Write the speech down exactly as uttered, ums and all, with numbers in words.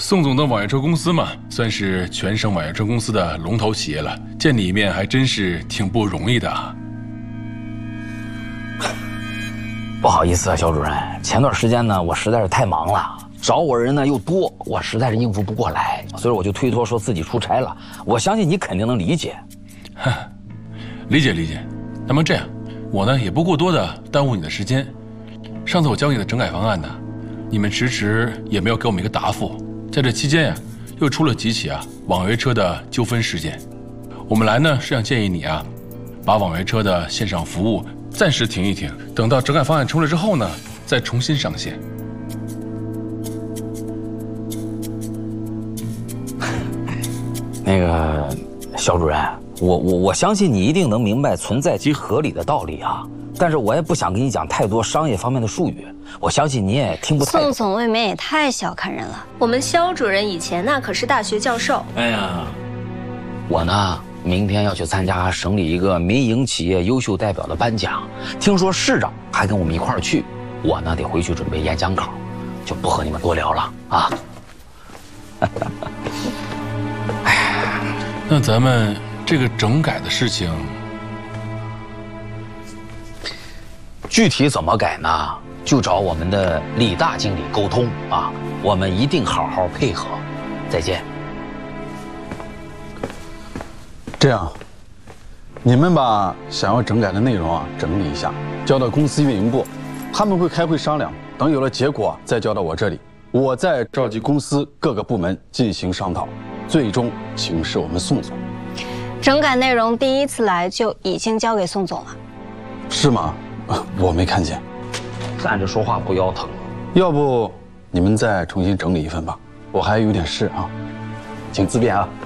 宋总的网约车公司嘛，算是全省网约车公司的龙头企业了，见你一面还真是挺不容易的啊。 不好意思啊，肖主任，前段时间呢，我实在是太忙了，找我人呢又多，我实在是应付不过来，所以我就推脱说自己出差了。我相信你肯定能理解。 理解理解。那么这样，我呢也不过多的耽误你的时间。上次我交给你的整改方案呢，你们迟迟也没有给我们一个答复。在这期间呀、啊，又出了几起啊网约车的纠纷事件。我们来呢是想建议你啊，把网约车的线上服务暂时停一停，等到整改方案出来之后呢，再重新上线。 那个肖主任，我我我相信你一定能明白存在即合理的道理啊，但是我也不想跟你讲太多商业方面的术语，我相信你也听不太懂。 宋总未免也太小看人了。 我们肖主任以前那可是大学教授。 哎呀，我呢明天要去参加省里一个民营企业优秀代表的颁奖，听说市长还跟我们一块儿去，我呢得回去准备演讲稿，就不和你们多聊了啊。 那咱们这个整改的事情， 具体怎么改呢？就找我们的李大经理沟通啊，我们一定好好配合。再见。 这样，你们把想要整改的内容啊整理一下，交到公司运营部，他们会开会商量，等有了结果再交到我这里，我再召集公司各个部门进行商讨。最终请示我们宋总。 整改内容第一次来就已经交给宋总了， 是吗？我没看见。 站着说话不腰疼。 要不你们再重新整理一份吧，我还有点事啊，请自便啊。